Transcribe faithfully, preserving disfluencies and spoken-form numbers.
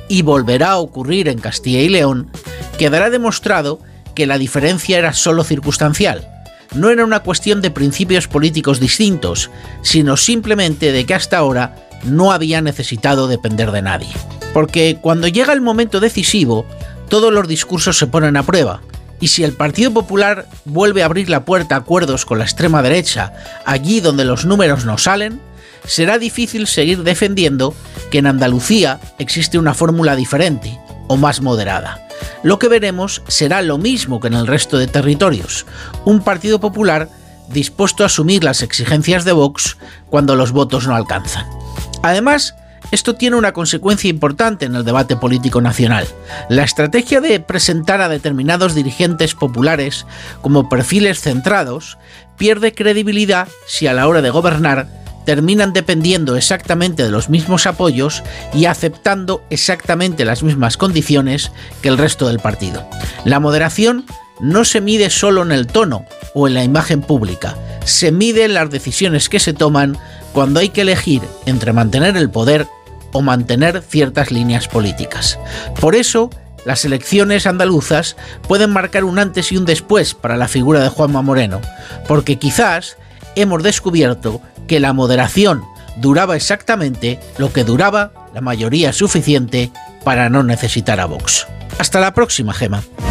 y volverá a ocurrir en Castilla y León, quedará demostrado que la diferencia era solo circunstancial. No era una cuestión de principios políticos distintos, sino simplemente de que hasta ahora no había necesitado depender de nadie. Porque cuando llega el momento decisivo, todos los discursos se ponen a prueba, y si el Partido Popular vuelve a abrir la puerta a acuerdos con la extrema derecha allí donde los números no salen, será difícil seguir defendiendo que en Andalucía existe una fórmula diferente o más moderada. Lo que veremos será lo mismo que en el resto de territorios, un Partido Popular dispuesto a asumir las exigencias de Vox cuando los votos no alcanzan. Además, esto tiene una consecuencia importante en el debate político nacional. La estrategia de presentar a determinados dirigentes populares como perfiles centrados pierde credibilidad si a la hora de gobernar terminan dependiendo exactamente de los mismos apoyos y aceptando exactamente las mismas condiciones que el resto del partido. La moderación no se mide solo en el tono o en la imagen pública, se mide en las decisiones que se toman cuando hay que elegir entre mantener el poder o mantener ciertas líneas políticas. Por eso, las elecciones andaluzas pueden marcar un antes y un después para la figura de Juanma Moreno, porque quizás hemos descubierto que la moderación duraba exactamente lo que duraba la mayoría suficiente para no necesitar a Vox. Hasta la próxima, Gema.